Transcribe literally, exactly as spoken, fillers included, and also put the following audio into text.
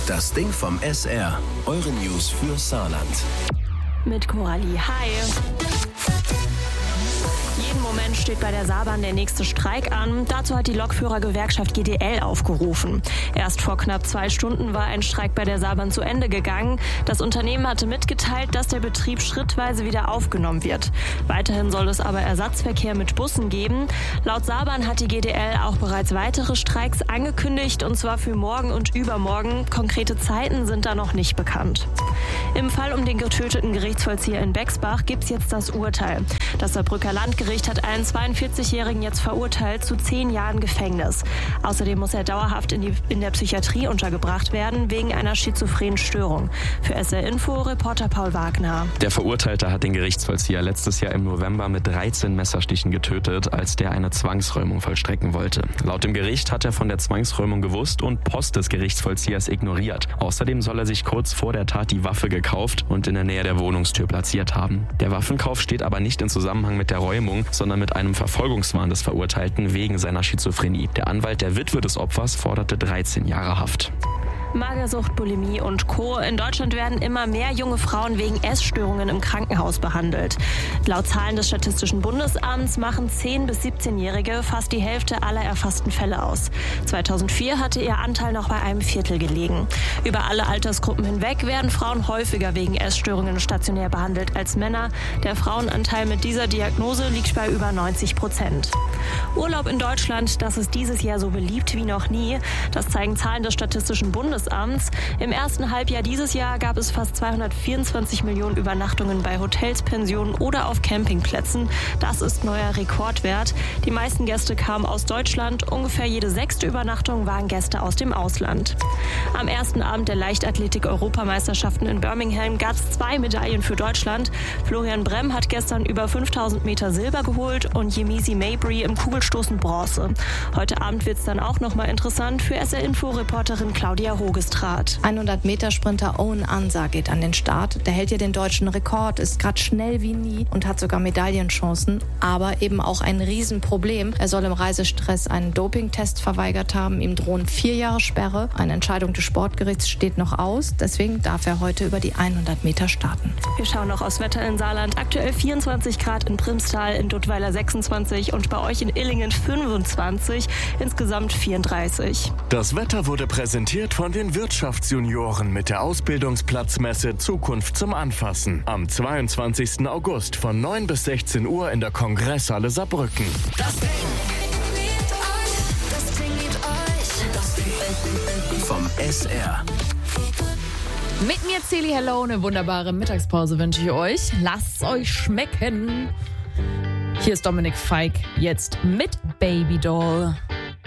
Das Ding vom S R. Eure News für Saarland. Mit Coralie. Hi. Jeden Moment steht bei der Saarbahn der nächste Streik an. Dazu hat die Lokführergewerkschaft G D L aufgerufen. Erst vor knapp zwei Stunden war ein Streik bei der Saarbahn zu Ende gegangen. Das Unternehmen hatte mitgeteilt, dass der Betrieb schrittweise wieder aufgenommen wird. Weiterhin soll es aber Ersatzverkehr mit Bussen geben. Laut Saarbahn hat die G D L auch bereits weitere Streiks angekündigt, und zwar für morgen und übermorgen. Konkrete Zeiten sind da noch nicht bekannt. Im Fall um den getöteten Gerichtsvollzieher in Bexbach gibt es jetzt das Urteil. Das Saarbrücker Landgericht hat einen zweiundvierzigjährigen jetzt verurteilt zu zehn Jahren Gefängnis. Außerdem muss er dauerhaft in, die, in der Psychiatrie untergebracht werden, wegen einer schizophrenen Störung. Für S R Info Reporter Paul Wagner. Der Verurteilte hat den Gerichtsvollzieher letztes Jahr im November mit dreizehn Messerstichen getötet, als der eine Zwangsräumung vollstrecken wollte. Laut dem Gericht hat er von der Zwangsräumung gewusst und Post des Gerichtsvollziehers ignoriert. Außerdem soll er sich kurz vor der Tat die Waffe gekauft und in der Nähe der Wohnungstür platziert haben. Der Waffenkauf steht aber nicht in Zusammenhang mit der Räumung, sondern mit einem Verfolgungswahn des Verurteilten wegen seiner Schizophrenie. Der Anwalt der Witwe des Opfers forderte dreizehn Jahre Haft. Magersucht, Bulimie und Co. In Deutschland werden immer mehr junge Frauen wegen Essstörungen im Krankenhaus behandelt. Laut Zahlen des Statistischen Bundesamts machen zehn- bis siebzehnjährige fast die Hälfte aller erfassten Fälle aus. zweitausendvier hatte ihr Anteil noch bei einem Viertel gelegen. Über alle Altersgruppen hinweg werden Frauen häufiger wegen Essstörungen stationär behandelt als Männer. Der Frauenanteil mit dieser Diagnose liegt bei über neunzig Prozent. Urlaub in Deutschland, das ist dieses Jahr so beliebt wie noch nie. Das zeigen Zahlen des Statistischen Bundesamts. Im ersten Halbjahr dieses Jahr gab es fast zweihundertvierundzwanzig Millionen Übernachtungen bei Hotels, Pensionen oder auf Campingplätzen. Das ist neuer Rekordwert. Die meisten Gäste kamen aus Deutschland. Ungefähr jede sechste Übernachtung waren Gäste aus dem Ausland. Am ersten Abend der Leichtathletik-Europameisterschaften in Birmingham gab es zwei Medaillen für Deutschland. Florian Bremm hat gestern über fünftausend Meter Silber geholt und Yemisi Mabry im Kugelstoßen Bronze. Heute Abend wird es dann auch nochmal interessant für S R Info-Reporterin Claudia Hoch. hundert Meter Sprinter Owen Ansa geht an den Start. Der hält hier den deutschen Rekord, ist gerade schnell wie nie und hat sogar Medaillenchancen, aber eben auch ein Riesenproblem. Er soll im Reisestress einen Dopingtest verweigert haben. Ihm drohen vier Jahre Sperre. Eine Entscheidung des Sportgerichts steht noch aus. Deswegen darf er heute über die hundert Meter starten. Wir schauen noch aufs Wetter in Saarland. Aktuell vierundzwanzig Grad in Primstal, in Duttweiler sechsundzwanzig und bei euch in Illingen fünfundzwanzig. Insgesamt vierunddreißig. Das Wetter wurde präsentiert von den Wirtschaftsjunioren mit der Ausbildungsplatzmesse Zukunft zum Anfassen. Am zweiundzwanzigsten August von neun bis sechzehn Uhr in der Kongresshalle Saarbrücken. Das Ding liebt euch. Das Ding liebt euch. Das Ding vom S R. Mit mir Celi Hello, eine wunderbare Mittagspause wünsche ich euch. Lasst's euch schmecken. Hier ist Dominik Feig jetzt mit Baby Doll.